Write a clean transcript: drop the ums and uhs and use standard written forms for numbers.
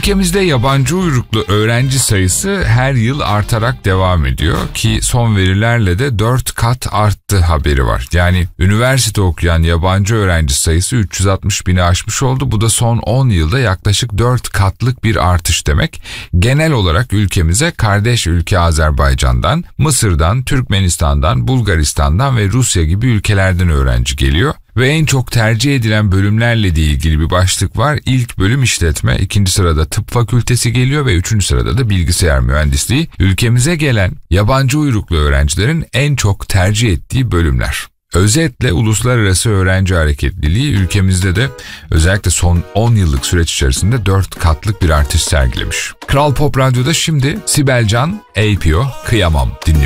Ülkemizde yabancı uyruklu öğrenci sayısı her yıl artarak devam ediyor ki son verilerle de 4 kat arttı haberi var. Yani üniversite okuyan yabancı öğrenci sayısı 360 bini aşmış oldu. Bu da son 10 yılda yaklaşık 4 katlık bir artış demek. Genel olarak ülkemize kardeş ülke Azerbaycan'dan, Mısır'dan, Türkmenistan'dan, Bulgaristan'dan ve Rusya gibi ülkelerden öğrenci geliyor. Ve en çok tercih edilen bölümlerle de ilgili bir başlık var. İlk bölüm işletme, ikinci sırada tıp fakültesi geliyor ve üçüncü sırada da bilgisayar mühendisliği. Ülkemize gelen yabancı uyruklu öğrencilerin en çok tercih ettiği bölümler. Özetle uluslararası öğrenci hareketliliği ülkemizde de özellikle son 10 yıllık süreç içerisinde 4 katlık bir artış sergilemiş. Kral Pop Radyo'da şimdi Sibel Can, APO, Kıyamam dinliyoruz.